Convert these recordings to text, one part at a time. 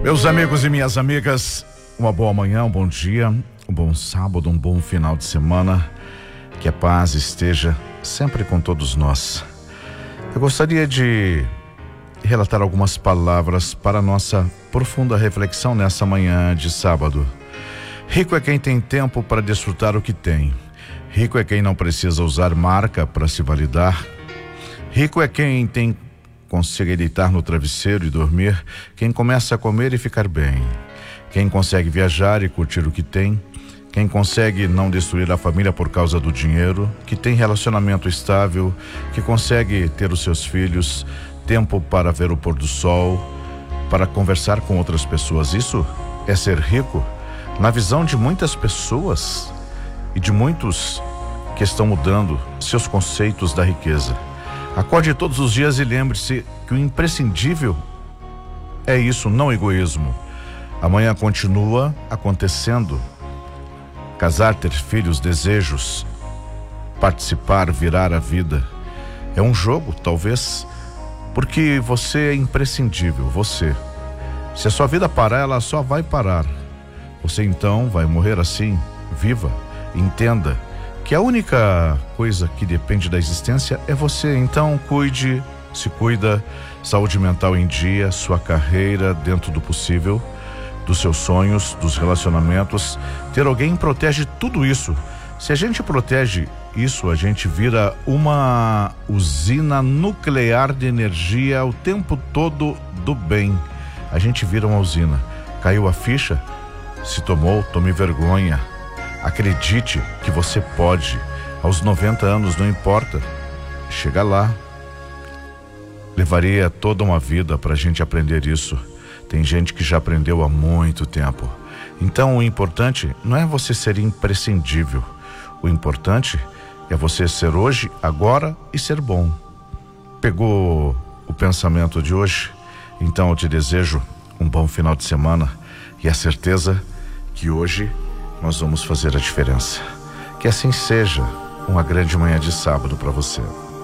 Meus amigos e minhas amigas, uma boa manhã, um bom dia, um bom sábado, um bom final de semana. Que a paz esteja sempre com todos nós. Eu gostaria de relatar algumas palavras para a nossa profunda reflexão nessa manhã de sábado. Rico é quem tem tempo para desfrutar o que tem. Rico é quem não precisa usar marca para se validar. Rico é quem consegue deitar no travesseiro e dormir, quem começa a comer e ficar bem, quem consegue viajar e curtir o que tem, quem consegue não destruir a família por causa do dinheiro, que tem relacionamento estável, que consegue ter os seus filhos, tempo para ver o pôr do sol, para conversar com outras pessoas. Isso é ser rico na visão de muitas pessoas e de muitos que estão mudando seus conceitos da riqueza. Acorde todos os dias e lembre-se que o imprescindível é isso, não egoísmo. Amanhã continua acontecendo. Casar, ter filhos, desejos, participar, virar a vida. É um jogo, talvez, porque você é imprescindível, você. Se a sua vida parar, ela só vai parar. Você então vai morrer assim, viva, entenda que a única coisa que depende da existência é você. Então cuide, se cuida, saúde mental em dia, sua carreira dentro do possível, dos seus sonhos, dos relacionamentos. Ter alguém protege tudo isso. Se a gente protege isso, a gente vira uma usina nuclear de energia o tempo todo do bem. A gente vira uma usina. Caiu a ficha? Se tomou, tome vergonha. Acredite que você pode. Aos 90 anos, não importa. Chega lá. Levaria toda uma vida para a gente aprender isso. Tem gente que já aprendeu há muito tempo. Então o importante não é você ser imprescindível. O importante é você ser hoje, agora e ser bom. Pegou o pensamento de hoje? Então eu te desejo um bom final de semana e a certeza que hoje nós vamos fazer a diferença. Que assim seja. Uma grande manhã de sábado para você.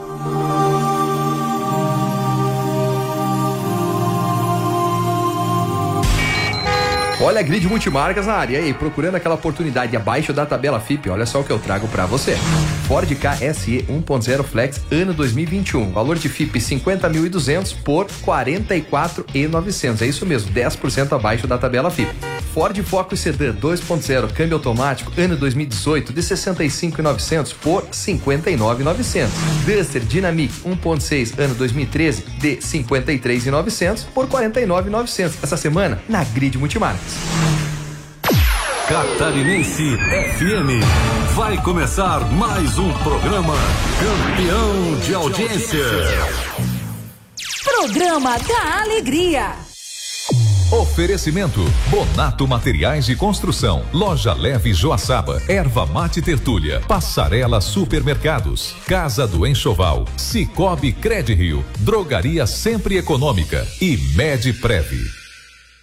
Olha a Grid Multimarcas na área. E aí, procurando aquela oportunidade abaixo da tabela FIP, olha só o que eu trago pra você. Ford Ka SE 1.0 Flex, ano 2021. Valor de FIP 50.200 por 44.900. É isso mesmo, 10% abaixo da tabela FIP. Ford Focus Sedan 2.0 câmbio automático, ano 2018, de 65.900 por 59.900. Duster Dynamic 1.6, ano 2013, de 53.900 por 49.900. Essa semana, na Grid Multimarcas. Catarinense FM. Vai começar mais um programa campeão de audiência. Programa da Alegria. Oferecimento: Bonato Materiais de Construção, Loja Leve Joaçaba, Erva Mate Tertúlia, Passarela Supermercados, Casa do Enxoval, Cicobi Credrio, Drogaria Sempre Econômica e Medprev.